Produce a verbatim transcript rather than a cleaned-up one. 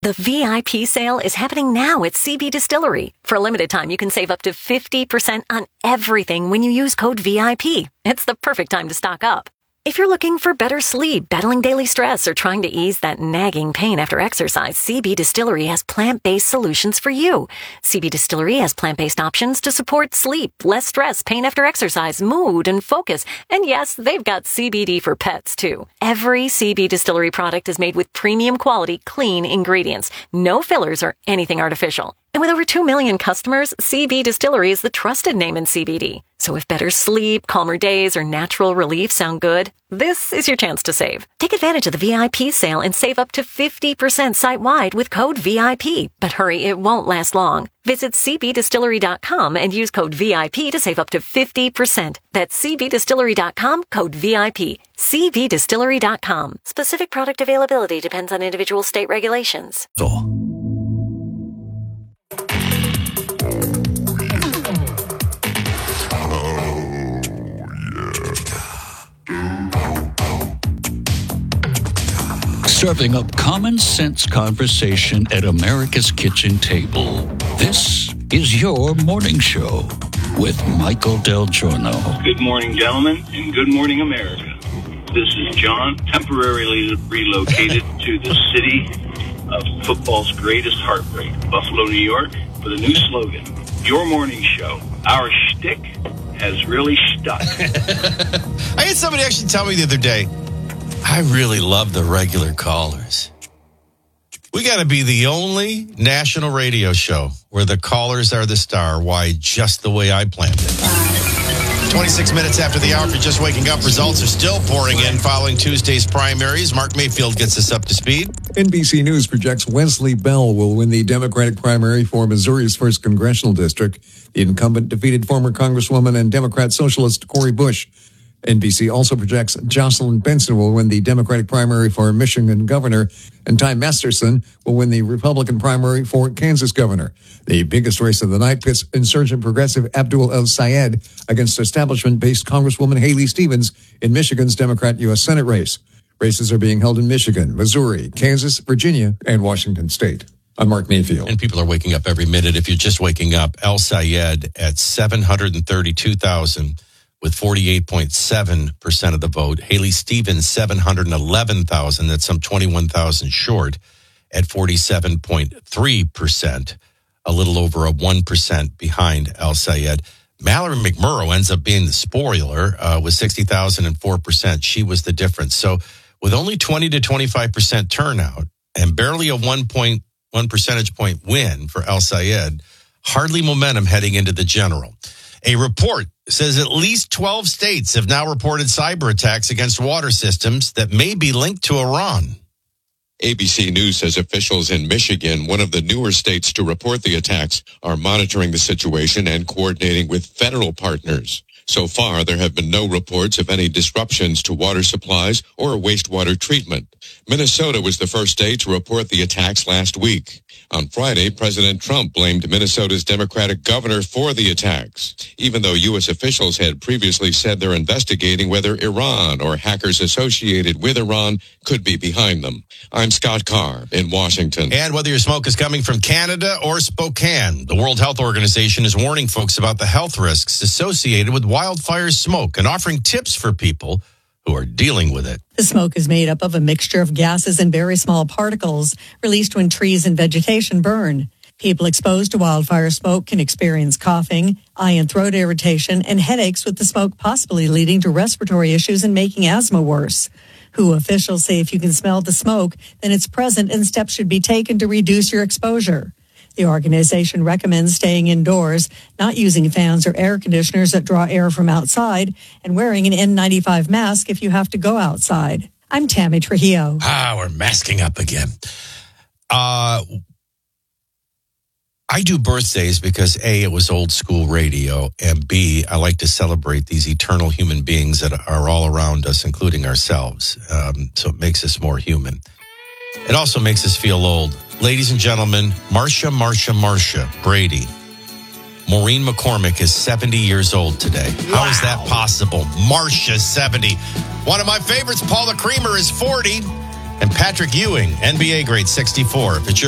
The V I P sale is happening now at C B Distillery. For a limited time, you can save up to fifty percent on everything when you use code V I P. It's the perfect time to stock up. If you're looking for better sleep, battling daily stress, or trying to ease that nagging pain after exercise, C B Distillery has plant-based solutions for you. C B Distillery has plant-based options to support sleep, less stress, pain after exercise, mood, and focus. And yes, they've got C B D for pets, too. Every C B Distillery product is made with premium quality, clean ingredients. No fillers or anything artificial. And with over two million customers, C B Distillery is the trusted name in C B D. So if better sleep, calmer days, or natural relief sound good, this is your chance to save. Take advantage of the V I P sale and save up to fifty percent site-wide with code V I P. But hurry, it won't last long. Visit C B distillery dot com and use code V I P to save up to fifty percent. That's C B distillery dot com, code V I P. C B distillery dot com. Specific product availability depends on individual state regulations. Serving up common sense conversation at America's kitchen table. This is your morning show with Michael Del Giorno. Good morning, gentlemen, and good morning, America. This is John, temporarily relocated to the city of football's greatest heartbreak, Buffalo, New York, with a new slogan. Your morning show, our shtick has really stuck. I had somebody actually tell me the other day, I really love the regular callers. We got to be the only national radio show where the callers are the star. Why, just the way I planned it. twenty-six minutes after the hour, if you're just waking up, results are still pouring in following Tuesday's primaries. Mark Mayfield gets us up to speed. N B C News projects Wesley Bell will win the Democratic primary for Missouri's first congressional district. The incumbent defeated former Congresswoman and Democrat Socialist Cori Bush. N B C also projects Jocelyn Benson will win the Democratic primary for Michigan governor, and Ty Masterson will win the Republican primary for Kansas governor. The biggest race of the night pits insurgent progressive Abdul El-Sayed against establishment-based Congresswoman Haley Stevens in Michigan's Democrat U S Senate race. Races are being held in Michigan, Missouri, Kansas, Virginia, and Washington State. I'm Mark Mayfield. And people are waking up every minute. If you're just waking up, El-Sayed at seven hundred thirty-two thousand with forty-eight point seven percent of the vote. Haley Stevens, seven hundred eleven thousand. That's some twenty-one thousand short at forty-seven point three percent, a little over a one percent behind El-Sayed. Mallory McMurrow ends up being the spoiler uh, with sixty thousand four percent. She was the difference. So with only twenty to twenty-five percent turnout and barely a one point one percentage point win for El-Sayed, hardly momentum heading into the general. A report says at least twelve states have now reported cyber attacks against water systems that may be linked to Iran. A B C News says officials in Michigan, one of the newer states to report the attacks, are monitoring the situation and coordinating with federal partners. So far, there have been no reports of any disruptions to water supplies or wastewater treatment. Minnesota was the first state to report the attacks last week. On Friday, President Trump blamed Minnesota's Democratic governor for the attacks, even though U S officials had previously said they're investigating whether Iran or hackers associated with Iran could be behind them. I'm Scott Carr in Washington. And whether your smoke is coming from Canada or Spokane, the World Health Organization is warning folks about the health risks associated with wildfire smoke and offering tips for people who are dealing with it. The smoke is made up of a mixture of gases and very small particles released when trees and vegetation burn. People exposed to wildfire smoke can experience coughing, eye and throat irritation, and headaches, with the smoke possibly leading to respiratory issues and making asthma worse. W H O officials say if you can smell the smoke, then it's present and steps should be taken to reduce your exposure. The organization recommends staying indoors, not using fans or air conditioners that draw air from outside, and wearing an N ninety-five mask if you have to go outside. I'm Tammy Trujillo. Ah, we're masking up again. Uh, I do birthdays because A, it was old school radio, and B, I like to celebrate these eternal human beings that are all around us, including ourselves. Um, so it makes us more human. It also makes us feel old. Ladies and gentlemen, Marsha, Marsha, Marsha Brady. Maureen McCormick is seventy years old today. Wow. How is that possible? Marsha's seventy. One of my favorites, Paula Creamer, is forty. And Patrick Ewing, N B A grade, sixty-four. If it's your